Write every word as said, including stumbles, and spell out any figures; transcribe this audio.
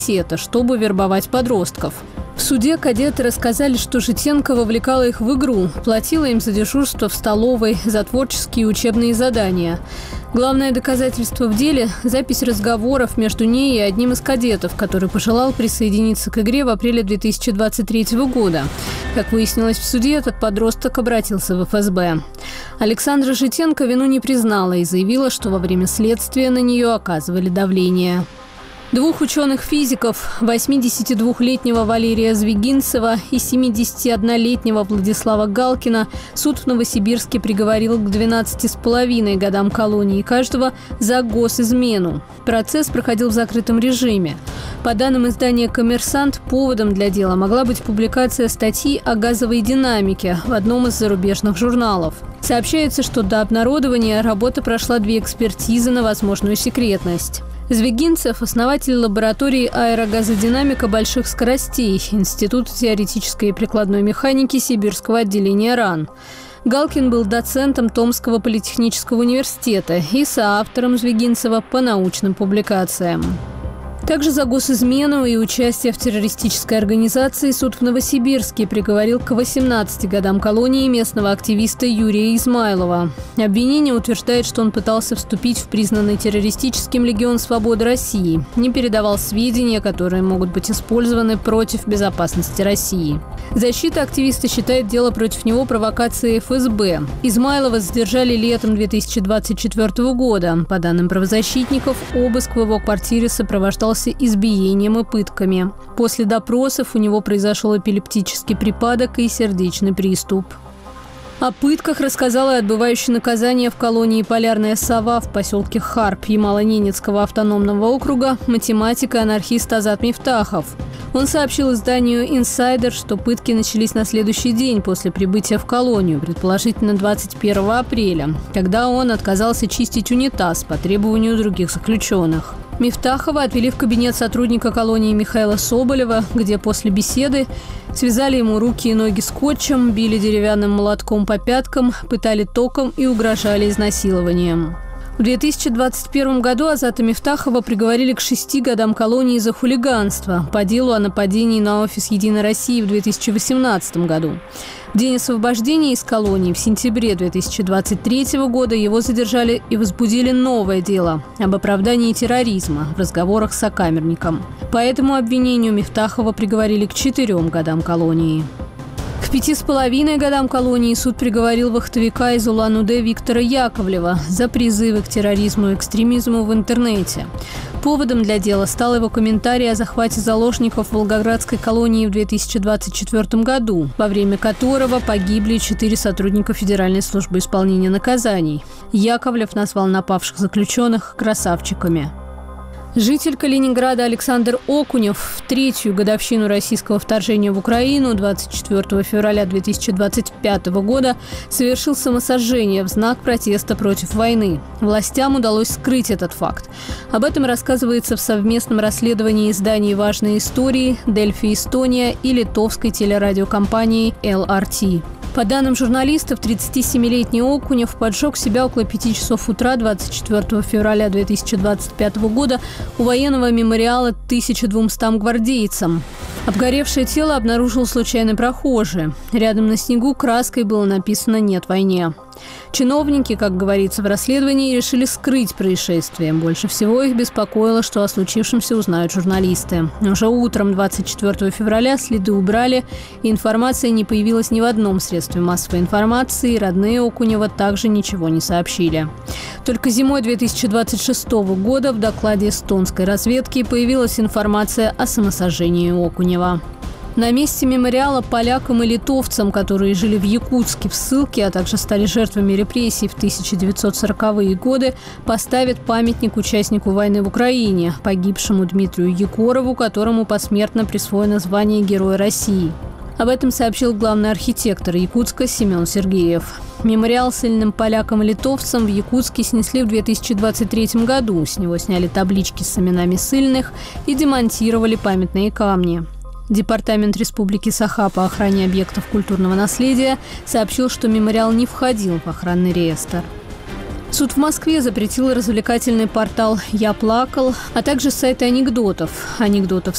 чтобы вербовать подростков. В суде кадеты рассказали, что Житенко вовлекала их в игру, платила им за дежурство в столовой, за творческие и учебные задания. Главное доказательство в деле – запись разговоров между ней и одним из кадетов, который пожелал присоединиться к игре в апреле две тысячи двадцать третьего года. Как выяснилось в суде, этот подросток обратился в эф эс бэ. Александра Житенко вину не признала и заявила, что во время следствия на нее оказывали давление. Двух ученых-физиков, восьмидесятидвухлетнего Валерия Звягинцева и семидесятиоднолетнего Владислава Галкина, суд в Новосибирске приговорил к двенадцати с половиной годам колонии каждого за госизмену. Процесс проходил в закрытом режиме. По данным издания «Коммерсант», поводом для дела могла быть публикация статьи о газовой динамике в одном из зарубежных журналов. Сообщается, что до обнародования работа прошла две экспертизы на возможную секретность. Звягинцев – основатель лаборатории аэрогазодинамика больших скоростей Института теоретической и прикладной механики Сибирского отделения РАН. Галкин был доцентом Томского политехнического университета и соавтором Звягинцева по научным публикациям. Также за госизмену и участие в террористической организации суд в Новосибирске приговорил к восемнадцати годам колонии местного активиста Юрия Измайлова. Обвинение утверждает, что он пытался вступить в признанный террористическим Легион Свободы России, не передавал сведения, которые могут быть использованы против безопасности России. Защита активиста считает дело против него провокацией эф эс бэ. Измайлова задержали летом две тысячи двадцать четвёртого года. По данным правозащитников, обыск в его квартире сопровождался избиением и пытками. После допросов у него произошел эпилептический припадок и сердечный приступ. О пытках рассказала и отбывающая наказание в колонии «Полярная сова» в поселке Харп Ямало-Ненецкого автономного округа математик и анархист Азат Мифтахов. Он сообщил изданию «Инсайдер», что пытки начались на следующий день после прибытия в колонию, предположительно двадцать первого апреля, когда он отказался чистить унитаз по требованию других заключенных. Мифтахова отвели в кабинет сотрудника колонии Михаила Соболева, где после беседы связали ему руки и ноги скотчем, били деревянным молотком по пяткам, пытали током и угрожали изнасилованием. В две тысячи двадцать первом году Азата Мифтахова приговорили к шести годам колонии за хулиганство по делу о нападении на офис «Единой России» в две тысячи восемнадцатом году. В день освобождения из колонии в сентябре две тысячи двадцать третьего года его задержали и возбудили новое дело об оправдании терроризма в разговорах с сокамерником. По этому обвинению Мифтахова приговорили к четырем годам колонии. К пяти с половиной годам колонии суд приговорил вахтовика из Улан-Удэ Виктора Яковлева за призывы к терроризму и экстремизму в интернете. Поводом для дела стал его комментарий о захвате заложников в Волгоградской колонии в две тысячи двадцать четвёртом году, во время которого погибли четыре сотрудника Федеральной службы исполнения наказаний. Яковлев назвал напавших заключенных красавчиками. Житель Калининграда Александр Окунев в третью годовщину российского вторжения в Украину двадцать четвёртого февраля две тысячи двадцать пятого года совершил самосожжение в знак протеста против войны. Властям удалось скрыть этот факт. Об этом рассказывается в совместном расследовании изданий «Важные истории», «Дельфи Эстония» и литовской телерадиокомпании эл ар ти. По данным журналистов, тридцатисемилетний Окунев поджег себя около пяти часов утра двадцать четвёртого февраля две тысячи двадцать пятого года у военного мемориала тысяча двумстам гвардейцам. Обгоревшее тело обнаружил случайный прохожий. Рядом на снегу краской было написано «Нет войне». Чиновники, как говорится в расследовании, решили скрыть происшествие. Больше всего их беспокоило, что о случившемся узнают журналисты. Уже утром двадцать четвёртого февраля следы убрали, и информация не появилась ни в одном средстве массовой информации, и родные Окунева также ничего не сообщили. Только зимой две тысячи двадцать шестого года в докладе эстонской разведки появилась информация о самосожжении Окунева. На месте мемориала полякам и литовцам, которые жили в Якутске в ссылке, а также стали жертвами репрессий в тысяча девятьсот сороковые годы, поставят памятник участнику войны в Украине, погибшему Дмитрию Егорову, которому посмертно присвоено звание Героя России. Об этом сообщил главный архитектор Якутска Семен Сергеев. Мемориал ссыльным полякам и литовцам в Якутске снесли в две тысячи двадцать третьем году. С него сняли таблички с именами ссыльных и демонтировали памятные камни. Департамент Республики Саха по охране объектов культурного наследия сообщил, что мемориал не входил в охранный реестр. Суд в Москве запретил развлекательный портал «Я плакал», а также сайты анекдотов. Анекдотов